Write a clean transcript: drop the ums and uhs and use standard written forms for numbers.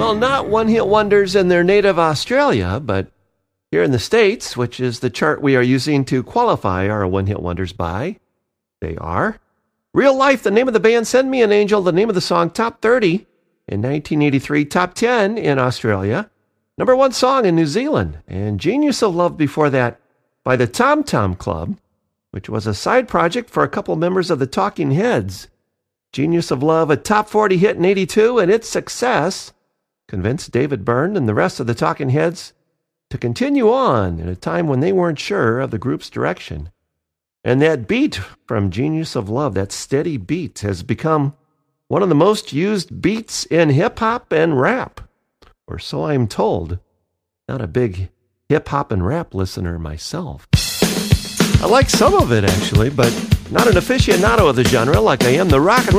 Well, not one-hit wonders in their native Australia, but here in the States, which is the chart we are using to qualify our one-hit wonders by, they are Real Life, the name of the band, Send Me an Angel, the name of the song, top 30 in 1983, top 10 in Australia, number 1 song in New Zealand, and Genius of Love before that by the Tom Tom Club, which was a side project for a couple members of the Talking Heads. Genius of Love, a top 40 hit in 82, and its success convinced David Byrne and the rest of the Talking Heads to continue on in a time when they weren't sure of the group's direction. And that beat from Genius of Love, that steady beat, has become one of the most used beats in hip-hop and rap, or so I'm told. Not a big hip-hop and rap listener myself. I like some of it, actually, but not an aficionado of the genre like I am the rock and